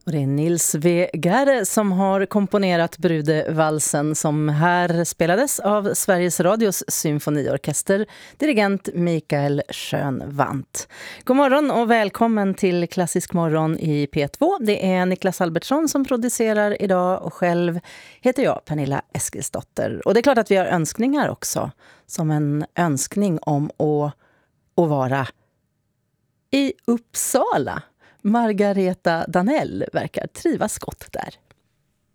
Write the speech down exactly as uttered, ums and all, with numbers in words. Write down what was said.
Och det är Nils W. Gare som har komponerat Brudevalsen som här spelades av Sveriges Radios symfoniorkester, dirigent Mikael Schönwandt. God morgon och välkommen till Klassisk morgon i P två. Det är Niklas Albertsson som producerar idag och själv heter jag Pernilla Eskilsdotter. Och det är klart att vi har önskningar också, som en önskning om att, att vara i Uppsala. Margareta Danell verkar trivas gott där.